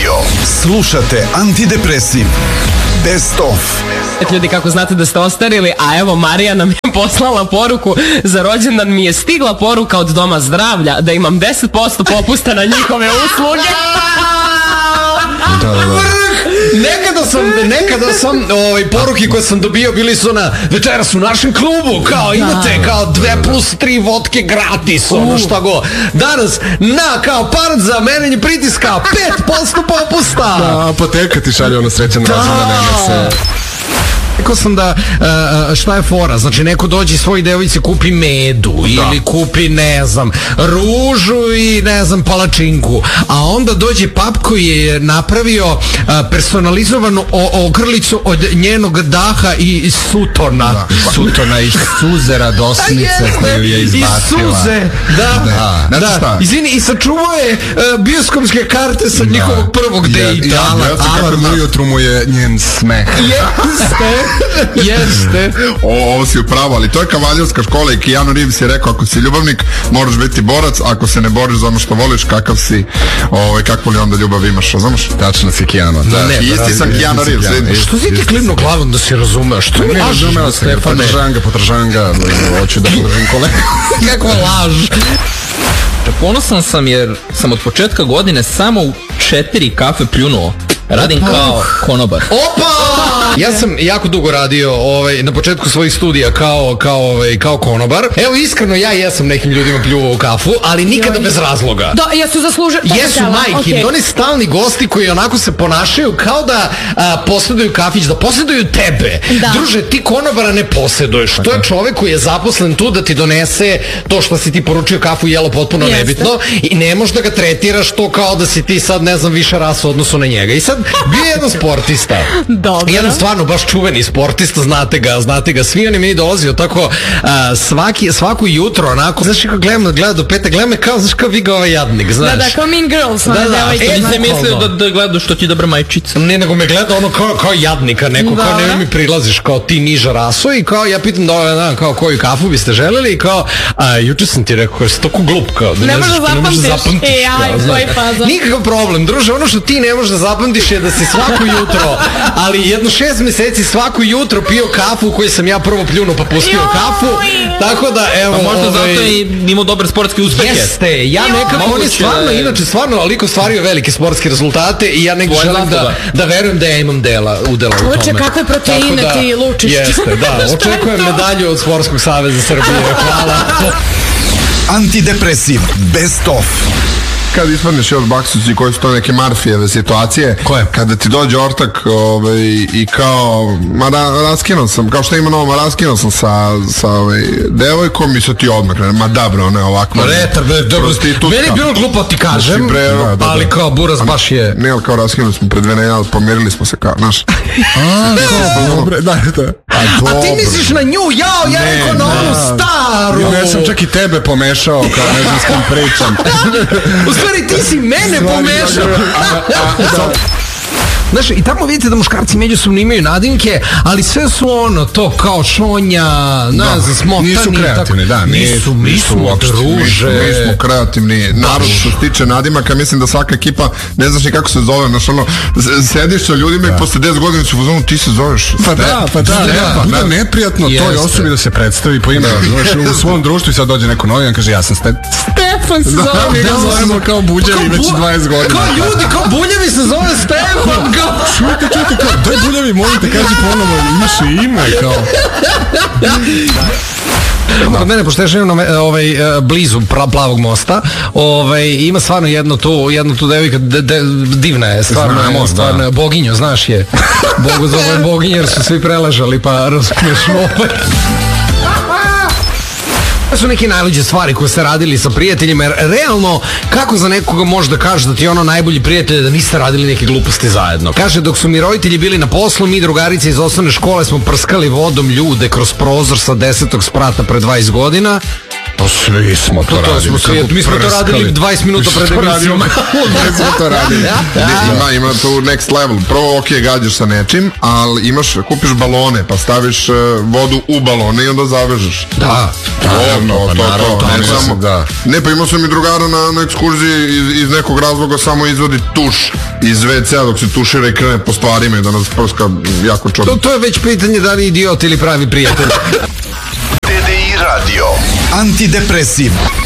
radio. Slušate Antidepresiv. Best of. Ljudi, kako znate da ste ostarili, a evo Marija nam je poslala poruku za rođendan, mi je stigla poruka od Doma zdravlja da imam 10% popusta na njihove usluge. Nekada sam poruke koje sam dobio bili su na večeras u našem klubu, kao imate kao 2+3 vodke gratis, ono šta go. Danas kao parad za merenje pritiska 5% popusta. Da, apoteka ti šalje ono srećan rođendan. Rekao sam da šta je fora, znači neko dođe svoj devojci kupi medu ili kupi ne znam ružu i ne znam palačinku, a onda dođe pap koji je napravio personalizovanu ogrlicu od njenog daha i sutona. Sutona i suze radosnice koju je izbacila. I suze, da. Izvini, i sačuvao je bioskopske karte sa njihovog prvog dejta. Alarm ujutru mu je njen smeh. Jeste. Ovo si upravo, ali to je kavaljerska škola i Keanu Reeves je rekao, ako si ljubavnik moraš biti borac, ako se ne boriš za ono što voliš, kakvu li onda ljubav imaš, razumeš? Tačno si Keanu. Isti sam Keanu Reeves. Što si ti klivno glavom da si razumeo? Što ne razumeo se, podržam ga, hoću da podržim kolega. Kakva laž. Ponosan sam jer sam od početka godine samo u 4 kafe pljunuo. Radim kao konobar. Opa! Ja sam jako dugo radio na početku svojih studija kao konobar. Evo, iskreno, ja jesam nekim ljudima pljuvao u kafu, ali nikada bez razloga. Da, jesu zaslužili. Jesu majke, oni stalni gosti koji onako se ponašaju kao da posjeduju kafić, da posjeduju tebe. Druže, ti konobara ne posjeduješ. To je čovek koji je zaposlen tu da ti donese to što si ti poručio kafu i jelo potpuno nebitno i ne možeš da ga tretiraš to kao da si ti sad, ne znam, više rasa u odnosu na njega. I sad, bio je jedan sportista. Dobro. Jedan stvarno baš čuveni sportista, znate ga, svi oni meni dolazio tako svako jutro, onako, znaš kako gleda do pete, gleda me kao, znaš kao vi ga ovaj jadnik, znaš. Da, kao Mean Girls. Nisam mislio da gledaš što ti dobra majčica. Ne, nego me gleda ono kao jadnika, neko kao ne mi prilaziš, kao ti niža raso i kao ja pitam kao koju kafu biste želeli i kao, juče sam ti rekao, jesi toliko glup, kao da ne možeš da zapamtiš. Nikakav problem, druže, ono što ti ne možeš da zapamtiš je da si svako jutro, ali jedno 6 mjeseci svako jutro pio kafu koju sam ja prvo pljunuo pa pustio kafu, tako da evo... Pa možda zato je imao dobre sportske uspehe. Jeste, ja nekako, on je stvarno, inače stvarno, aliko stvario velike sportske rezultate i ja negdje želim da verujem da ja imam udela u tome. Luče, kakve proteine ti lučiš? Jeste, da, očekujem medalju od Sportskog saveza Srbije, hvala. Antidepresiv, best of. Kad ispadneš od baksuci koji su to neke Marfijeve situacije. Koje? Kada ti dođe ortak i kao, raskinuo sam, kao što ima novo, raskinuo sam sa devojkom i sad ti odmah krene, dobro, ne ovako. Meni je bilo glupo ti kažem, ali kao buraz baš je... Ne, ali kao raskinuo smo pred 2 nedelje, pomirili smo se kao, znaš. Dobro, da. A ti misliš na nju, ja rekao na onu staru. Ja sam čak i tebe pomešao, kao ne znam s kim pričam. U stvari ti si mene pomešao. Znaš, i tamo vidite da muškarci međusobno imaju nadimke, ali sve su ono, to kao šonja, smotani. Nisu kreativni, da, mi smo druže. Mi smo kreativni, narod što se tiče nadimaka, mislim da svaka ekipa, ne znaš ni kako se zove, znaš ono, sediš sa ljudima i posle 10 godina su uzmano, ti se zoveš. Pa da, neprijatno toj osobi da se predstavi po ime, znaš, u svom društvu i sad dođe neko novi, on kaže, ja sam Stefan se zove, ga zovemo kao Buljevi već 20 godina. Kao ljudi, kao Buljevi se zove Stefan, Čujte, kao, daj Buljevi, molim te, kaži ponovo, imaš i ime, kao. Kod mene, pošto ja živim blizu Plavog mosta, ima stvarno jednu tu devojka, divna je, stvarno je, boginju, znaš je, Bogu zove boginju jer su svi preležali, pa razumiješ To su neke najluđe stvari koje ste radili sa prijateljima, jer realno, kako za nekoga može da kaže da ti je ono najbolji prijatelj da niste radili neke gluposti zajedno? Kaže, dok su mi roditelji bili na poslu, mi drugarice iz osnovne škole smo prskali vodom ljude kroz prozor sa 10. sprata pre 20 godina. To svi smo to radili. Mi smo to radili 20 minuta pred emisijom. Mi smo to radili. Ima tu next level. Prvo, gađaš sa nečim, ali kupiš balone, pa staviš vodu u balone i onda zavežeš. Da. to. Ne, pa imao sam i drugara na ekskurziji iz nekog razloga samo izvodi tuš iz WC-a dok se tušira i krene po stvarima i da nas prska jako čudno. To je već pitanje da li idiot ili pravi prijatelj. TDI Radio. Antidepresiv.